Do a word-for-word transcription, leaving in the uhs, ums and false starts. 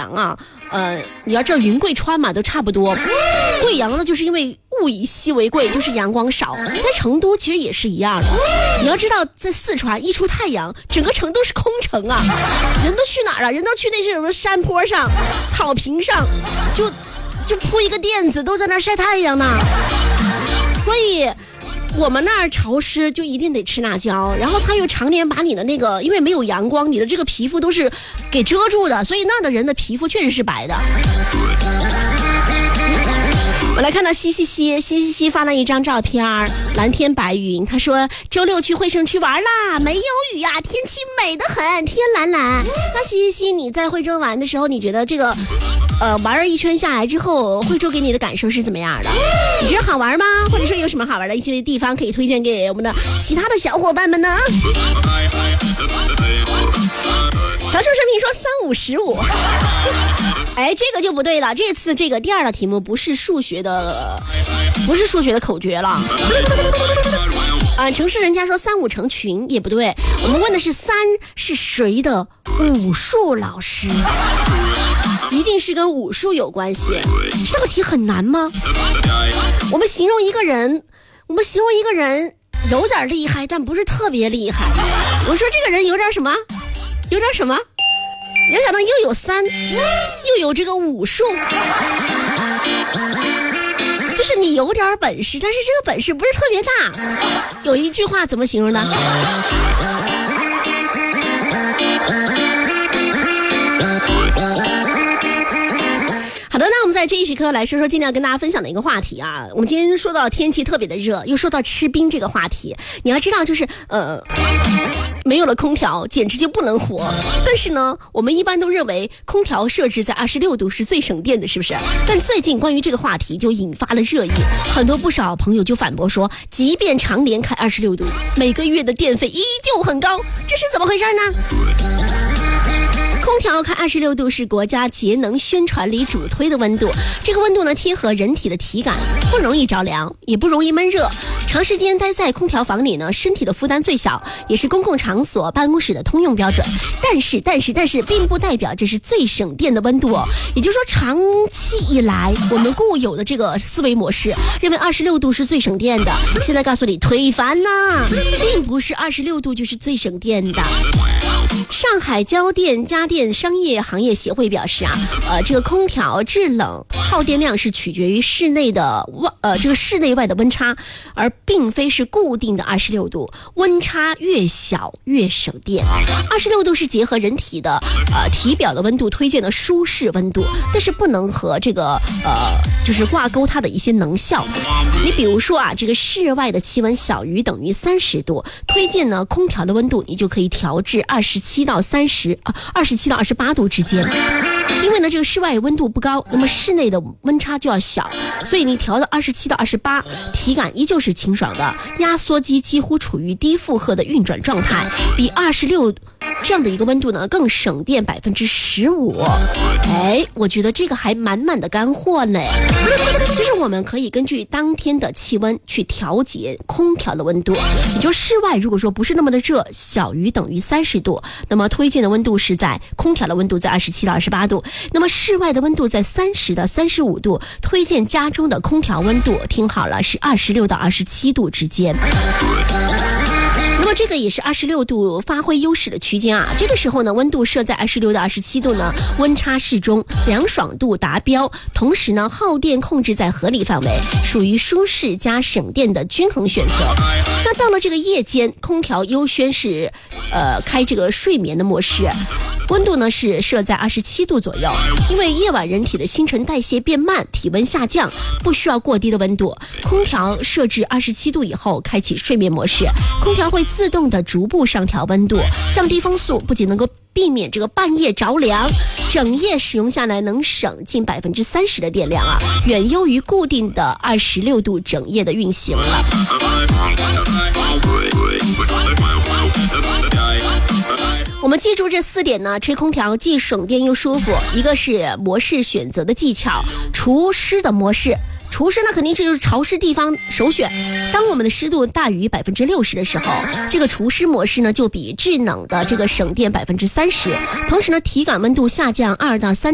啊，呃，你要知道云贵川嘛，都差不多。贵阳呢，就是因为物以稀为贵，就是阳光少。在成都其实也是一样的。你要知道，在四川一出太阳，整个成都是空城啊，人都去哪儿了？人都去那些什么山坡上、草坪上，就就铺一个垫子，都在那儿晒太阳呢。所以我们那儿潮湿，就一定得吃辣椒，然后它又常年把你的那个，因为没有阳光，你的这个皮肤都是给遮住的，所以那儿的人的皮肤确实是白的。我来看到西西西西西西发了一张照片，蓝天白云，他说周六去惠城区玩啦，没有雨呀、啊，天气美得很，天蓝蓝。那西西西，你在惠州玩的时候，你觉得这个呃玩了一圈下来之后，惠州给你的感受是怎么样的？你觉得好玩吗？或者说有什么好玩的一些地方可以推荐给我们的其他的小伙伴们呢？乔树生命说三五十五，哎，这个就不对了。这次这个第二道题目不是数学的，不是数学的口诀了。啊，城市人家说三五成群也不对，我们问的是三是谁的武术老师，一定是跟武术有关系。这个题很难吗？我们形容一个人，我们形容一个人有点厉害，但不是特别厉害。我说这个人有点什么？有点什么？没想到又有三，又有这个武术，就是你有点本事，但是这个本事不是特别大。有一句话怎么形容呢？好的，那我们在这一时刻来说说今天要跟大家分享的一个话题啊。我们今天说到天气特别的热，又说到吃冰这个话题，你要知道就是呃没有了空调简直就不能活。但是呢，我们一般都认为空调设置在二十六度是最省电的，是不是？但是最近关于这个话题就引发了热议，很多不少朋友就反驳说，即便常年开二十六度，每个月的电费依旧很高，这是怎么回事呢？空调开二十六度是国家节能宣传里主推的温度，这个温度呢贴合人体的体感，不容易着凉，也不容易闷热。长时间待在空调房里呢，身体的负担最小，也是公共场所、办公室的通用标准。但是，但是，但是，并不代表这是最省电的温度哦。也就是说，长期以来我们固有的这个思维模式，认为二十六度是最省电的。现在告诉你，推翻啦，并不是二十六度就是最省电的。上海交电家电商业行业协会表示啊，呃，这个空调制冷耗电量是取决于室内的呃这个室内外的温差，而并非是固定的二十六度，温差越小越省电。二十六度是结合人体的呃体表的温度推荐的舒适温度，但是不能和这个呃就是挂钩它的一些能效。你比如说啊，这个室外的气温小于等于三十度，推荐呢空调的温度你就可以调至二十七到三十啊，二十七到二十八度之间。因为呢这个室外温度不高，那么室内的温差就要小，所以你调到二十七到二十八，体感依旧是清爽的，压缩机几乎处于低负荷的运转状态，比二十六这样的一个温度呢更省电百分之十五。哎，我觉得这个还满满的干货呢。就是我们可以根据当天的气温去调节空调的温度。也就室外如果说不是那么的热，小于等于三十度，那么推荐的温度是在空调的温度在二十七到二十八度，那么室外的温度在三十到三十五度，推荐家中的空调温度听好了是二十六到二十七度之间。那么这个也是二十六度发挥优势的区间啊。这个时候呢，温度设在二十六到二十七度呢，温差适中，凉爽度达标，同时呢，耗电控制在合理范围，属于舒适加省电的均衡选择。那到了这个夜间，空调优先是呃开这个睡眠的模式。温度呢是设在二十七度左右，因为夜晚人体的新陈代谢变慢，体温下降，不需要过低的温度。空调设置二十七度以后开启睡眠模式，空调会自动的逐步上调温度，降低风速，不仅能够避免这个半夜着凉，整夜使用下来能省近百分之三十的电量啊，远优于固定的二十六度整夜的运行了。我们记住这四点呢，吹空调既省电又舒服。一个是模式选择的技巧，除湿的模式。除湿呢肯定是就是潮湿地方首选，当我们的湿度大于百分之六十的时候，这个除湿模式呢就比制冷的这个省电百分之三十，同时呢体感温度下降二到三